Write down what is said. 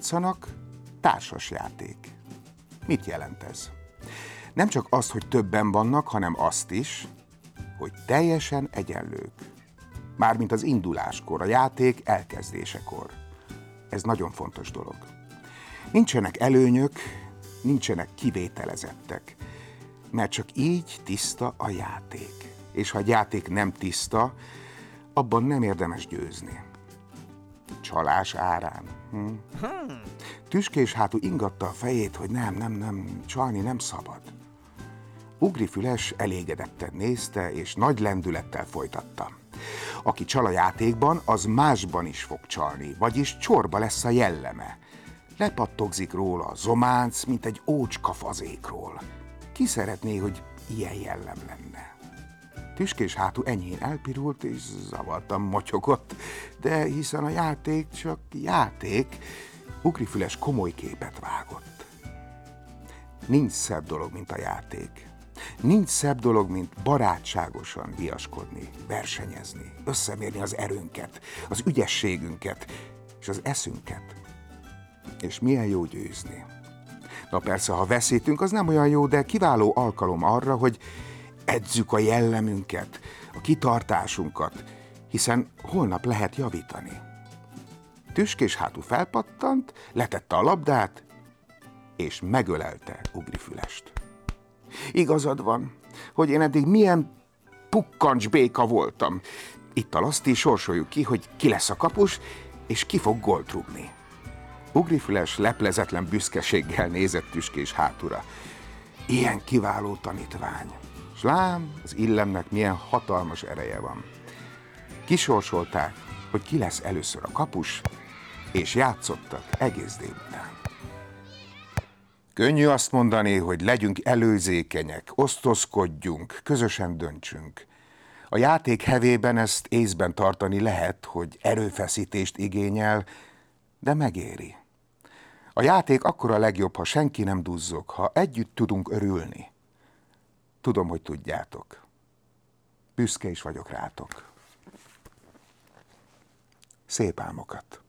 játszanak, társasjáték. Mit jelent ez? Nem csak az, hogy többen vannak, hanem azt is, hogy teljesen egyenlők. Mármint az induláskor, a játék elkezdésekor. Ez nagyon fontos dolog. Nincsenek előnyök, nincsenek kivételezettek, mert csak így tiszta a játék. És ha a játék nem tiszta, abban nem érdemes győzni. Csalás árán. Tüskés hátú ingatta a fejét, hogy nem, csalni nem szabad. Ugrifüles elégedetten nézte, és nagy lendülettel folytatta. Aki csal a játékban, az másban is fog csalni, vagyis csorba lesz a jelleme. Lepattogzik róla a zománc, mint egy ócska fazékról. Ki szeretné, hogy ilyen jellem lenne? Tüskés hátú enyhén elpirult, és zavartan motyogott, de hiszen a játék csak játék, Ugrifüles komoly képet vágott. Nincs szebb dolog, mint a játék. Nincs szebb dolog, mint barátságosan viaskodni, versenyezni, összemérni az erőnket, az ügyességünket és az eszünket. És milyen jó győzni. Na persze, ha veszítünk, az nem olyan jó, de kiváló alkalom arra, hogy edzük a jellemünket, a kitartásunkat, hiszen holnap lehet javítani. Tüskés hátú felpattant, letette a labdát, és megölelte Ugrifülest. Igazad van, hogy én eddig milyen pukkancs béka voltam. Itt a Laszti, sorsoljuk ki, hogy ki lesz a kapus, és ki fog gólt rúgni. Ugrifüles leplezetlen büszkeséggel nézett Tüskés hátúra. Ilyen kiváló tanítvány. S lám, az illemnek milyen hatalmas ereje van. Kisorsolták, hogy ki lesz először a kapus, és játszottak egész délután. Könnyű azt mondani, hogy legyünk előzékenyek, osztozkodjunk, közösen döntsünk. A játék hevében ezt észben tartani lehet, hogy erőfeszítést igényel, de megéri. A játék akkor a legjobb, ha senki nem duzzog, ha együtt tudunk örülni. Tudom, hogy tudjátok. Büszke is vagyok rátok. Szép álmokat!